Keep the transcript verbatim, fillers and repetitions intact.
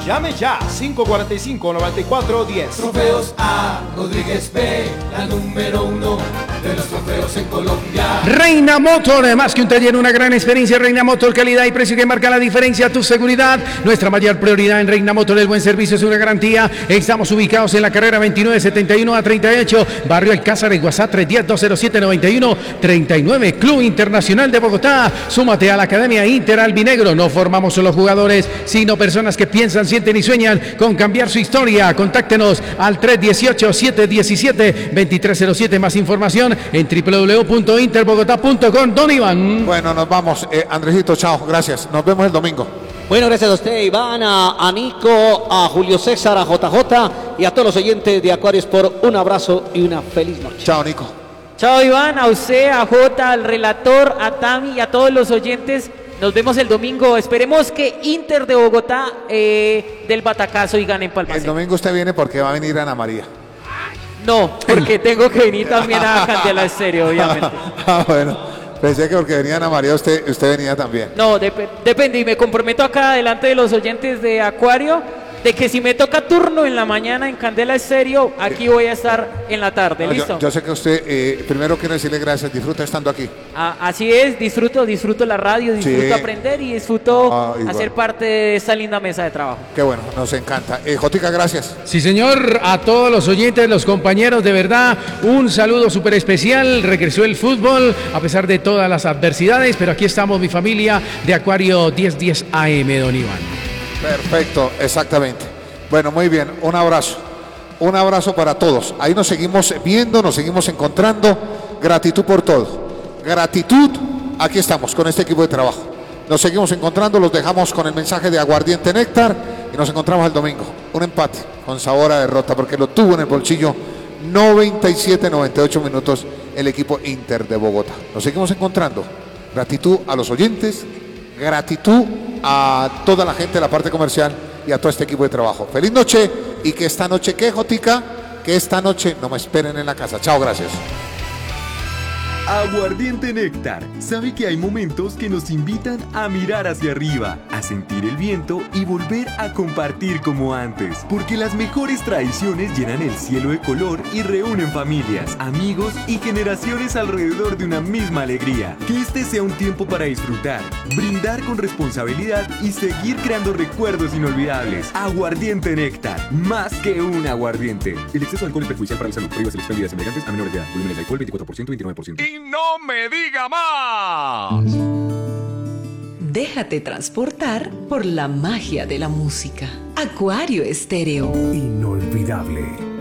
Llame ya, cinco cuatro cinco, nueve cuatro uno cero. Trofeos A. Rodríguez B, la número uno de los trofeos en Colombia. Reina Motor, más que un taller, una gran experiencia. Reina Motor, calidad y precio que marca la diferencia. Tu seguridad, nuestra mayor prioridad en Reina Motor. El buen servicio es una garantía. Estamos ubicados en la carrera veintinueve setenta y uno a treinta y ocho, Barrio Alcázar, en WhatsApp tres uno cero, dos cero siete, nueve uno tres nueve. Club Internacional de Bogotá. Súmate a la Academia Inter Albinegro. No formamos solo jugadores, sino personas que piensan, sienten y sueñan con cambiar su historia. Contáctenos al tres uno ocho, siete uno siete, dos tres cero siete. Más información en w w w punto interbogotá punto com. Don Iván. Bueno, nos vamos. Eh, Andresito, chao. Gracias. Nos vemos el domingo. Bueno, gracias a usted, Iván, a, a Nico, a Julio César, a J J y a todos los oyentes de Acuarios por un abrazo y una feliz noche. Chao, Nico. Chao, Iván, a usted, a Jota, al relator, a Tami y a todos los oyentes. Nos vemos el domingo. Esperemos que Inter de Bogotá eh, del batacazo y gane en Palma El Seca. domingo usted viene porque va a venir Ana María. No, porque tengo que venir también a Candela Estéreo, obviamente. Ah, bueno. Pensé que porque venía Ana María usted, usted venía también. No, dep depende, y me comprometo acá delante de los oyentes de Acuario de que si me toca turno en la mañana en Candela Estéreo, aquí voy a estar en la tarde, No, ¿listo? yo, yo sé que usted, eh, primero quiero decirle gracias, disfruta estando aquí. Ah, así es, disfruto, disfruto la radio, disfruto Sí. aprender y disfruto Ah, igual. hacer parte de esta linda mesa de trabajo. Qué bueno, nos encanta. Eh, Jotica, gracias. Sí, señor, a todos los oyentes, los compañeros, de verdad, un saludo súper especial. Regresó el fútbol a pesar de todas las adversidades, pero aquí estamos, mi familia de Acuario diez diez A M, don Iván. Perfecto, exactamente. Bueno, muy bien, un abrazo. Un abrazo para todos. Ahí nos seguimos viendo, nos seguimos encontrando. Gratitud por todo. Gratitud, aquí estamos con este equipo de trabajo. Nos seguimos encontrando, los dejamos con el mensaje de Aguardiente Néctar y nos encontramos el domingo. Un empate con sabor a derrota porque lo tuvo en el bolsillo noventa y siete, noventa y ocho minutos el equipo Inter de Bogotá. Nos seguimos encontrando. Gratitud a los oyentes, gratitud a toda la gente de la parte comercial y a todo este equipo de trabajo. Feliz noche y que esta noche, ¿qué, Jotica? Que esta noche no me esperen en la casa. Chao, gracias. Aguardiente Néctar sabe que hay momentos que nos invitan a mirar hacia arriba, a sentir el viento y volver a compartir como antes. Porque las mejores tradiciones llenan el cielo de color y reúnen familias, amigos y generaciones alrededor de una misma alegría. Que este sea un tiempo para disfrutar, brindar con responsabilidad y seguir creando recuerdos inolvidables. Aguardiente Néctar, más que un aguardiente. El exceso de alcohol es perjudicial para la salud. Prohíbas el expendio de semejantes a menores de edad. Volúmenes de alcohol veinticuatro por ciento, veintinueve por ciento. ¡No me diga más! Déjate transportar por la magia de la música. Acuario Estéreo. Inolvidable.